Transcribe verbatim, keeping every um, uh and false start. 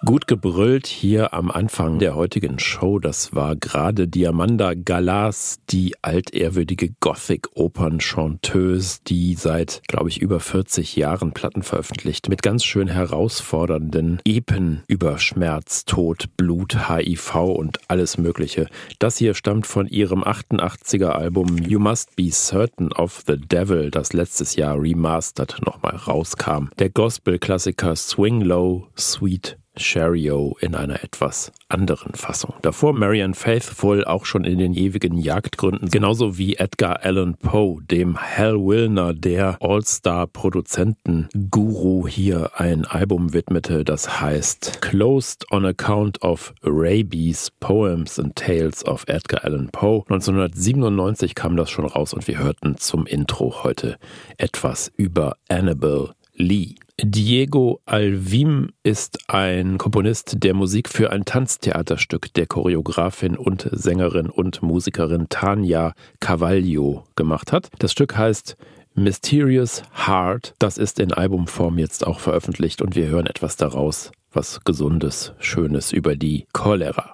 Gut gebrüllt hier am Anfang der heutigen Show, das war gerade Diamanda Galás, die altehrwürdige Gothic-Opern-Chanteuse, die seit, glaube ich, über vierzig Jahren Platten veröffentlicht, mit ganz schön herausfordernden Epen über Schmerz, Tod, Blut, H I V und alles Mögliche. Das hier stammt von ihrem achtundachtziger Album You Must Be Certain of the Devil, das letztes Jahr remastered nochmal rauskam. Der Gospel-Klassiker Swing Low, Sweet Cherio in einer etwas anderen Fassung. Davor Marianne Faithfull, auch schon in den ewigen Jagdgründen, genauso wie Edgar Allan Poe, dem Hal Willner, der All-Star-Produzenten-Guru, hier ein Album widmete, das heißt Closed on Account of Rabies, Poems and Tales of Edgar Allan Poe. neunzehnhundertsiebenundneunzig kam das schon raus und wir hörten zum Intro heute etwas über Annabel Lee. Diego Alvim ist ein Komponist, der Musik für ein Tanztheaterstück der Choreografin und Sängerin und Musikerin Tania Carvalho gemacht hat. Das Stück heißt Mysterious Heart. Das ist in Albumform jetzt auch veröffentlicht und wir hören etwas daraus, was Gesundes, Schönes über die Cholera.